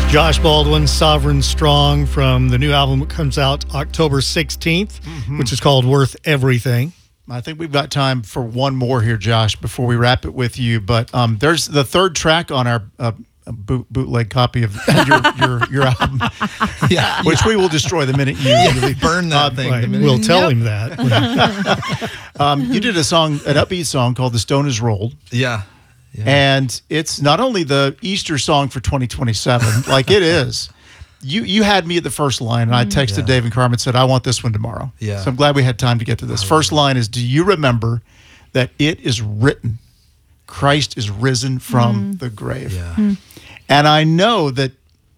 Josh Baldwin, Sovereign Strong, from the new album that comes out October 16th, which is called Worth Everything. I think we've got time for one more here, Josh, before we wrap it with you. But there's the third track on our bootleg copy of your album, which we will destroy the minute you burn that thing. Right. We'll tell him that. You did an upbeat song called "The Stone Is Rolled." Yeah. And it's not only the Easter song for 2027, like it is. You had me at the first line, and I texted Dave and Carmen and said, I want this one tomorrow. Yeah. So I'm glad we had time to get to this. First line is, do you remember that it is written, Christ is risen from the grave? Yeah. And I know that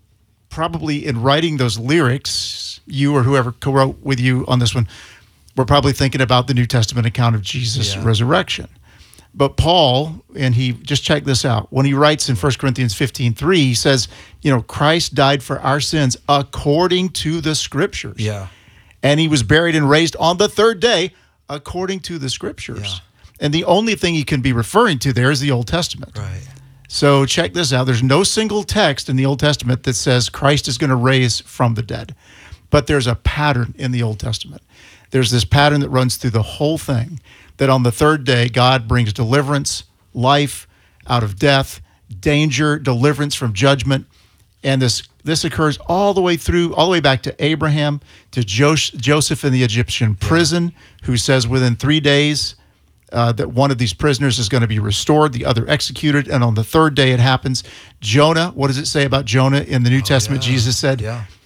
probably in writing those lyrics, you or whoever co-wrote with you on this one, were probably thinking about the New Testament account of Jesus' resurrection. But Paul, and he just check this out, when he writes in 1 Corinthians 15:3, he says, Christ died for our sins according to the Scriptures. Yeah. And he was buried and raised on the third day according to the Scriptures. Yeah. And the only thing he can be referring to there is the Old Testament. Right. So check this out. There's no single text in the Old Testament that says Christ is going to raise from the dead. But there's a pattern in the Old Testament. There's this pattern that runs through the whole thing, that on the third day, God brings deliverance, life out of death, danger, deliverance from judgment. And this occurs all the way back to Abraham, to Joseph in the Egyptian prison, who says within 3 days that one of these prisoners is going to be restored, the other executed. And on the third day, it happens. Jonah, what does it say about Jonah in the New Testament? Yeah. Jesus said,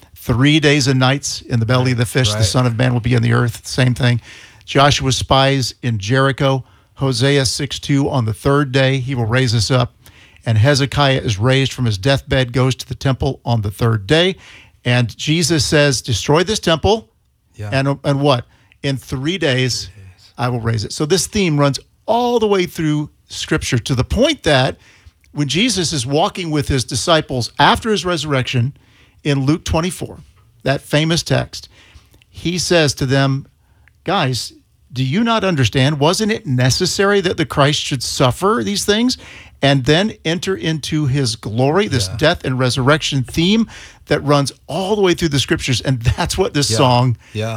3 days and nights in the belly of the fish, the Son of Man will be on the earth. Same thing. Joshua's spies in Jericho, Hosea 6:2, on the third day, he will raise us up. And Hezekiah is raised from his deathbed, goes to the temple on the third day. And Jesus says, destroy this temple. And what? In 3 days, I will raise it. So this theme runs all the way through Scripture, to the point that when Jesus is walking with his disciples after his resurrection in Luke 24, that famous text, he says to them, guys, do you not understand? Wasn't it necessary that the Christ should suffer these things and then enter into his glory, this death and resurrection theme that runs all the way through the Scriptures? And that's what this song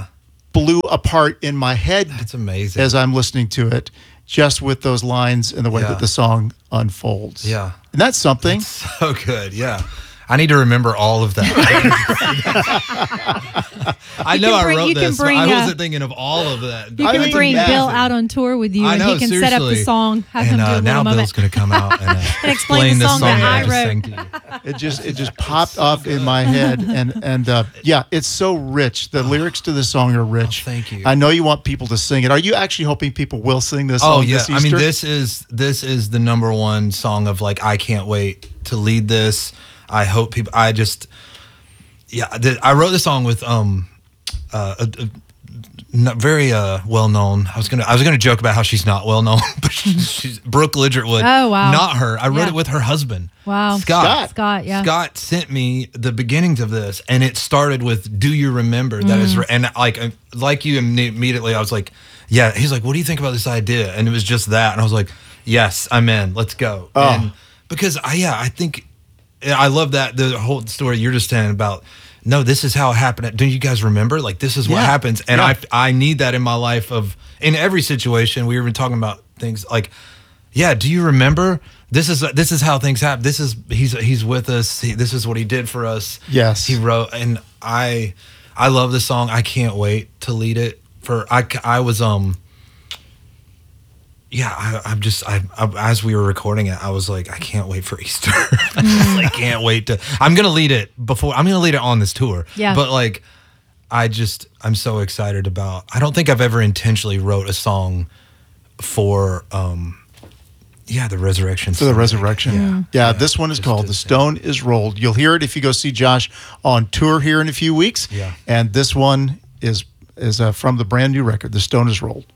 blew apart in my head. That's amazing. As I'm listening to it, just with those lines and the way that the song unfolds. Yeah. And that's something. That's so good, yeah. I need to remember all of that. I know I wrote this, but I wasn't thinking of all of that. You can bring Bill out on tour with you, and he can set up the song. Have him do a little now moment. Bill's going to come out and explain the song that I wrote. It just popped up in my head, and it's so rich. The lyrics to the song are rich. Oh, thank you. I know you want people to sing it. Are you actually hoping people will sing this song this Easter? I mean, this is the number one song of I can't wait to lead this. I hope people. I wrote the song with not very well known. I was gonna joke about how she's not well known, but she's Brooke Lidgertwood. Oh wow, not her. I wrote it with her husband. Wow, Scott. Yeah, Scott sent me the beginnings of this, and it started with "Do you remember?" That is, and like you immediately, I was like, yeah. He's like, what do you think about this idea? And it was just that, and I was like, yes, I'm in. Let's go. And because I think. I love that, the whole story you're just saying about, no, this is how it happened. Do you guys remember? This is what happens. And I need that in my life in every situation. We were talking about things do you remember? This is how things happen. He's with us. This is what he did for us. Yes. He wrote, and I love this song. I can't wait to lead it as we were recording it, I was like, I can't wait for Easter. I can't wait I'm going to lead it on this tour. Yeah. But I'm so excited about, I don't think I've ever intentionally wrote a song for, the resurrection. For the resurrection. Yeah. This one is called "The Stone Is Rolled." You'll hear it if you go see Josh on tour here in a few weeks. Yeah. And this one is from the brand new record, "The Stone Is Rolled."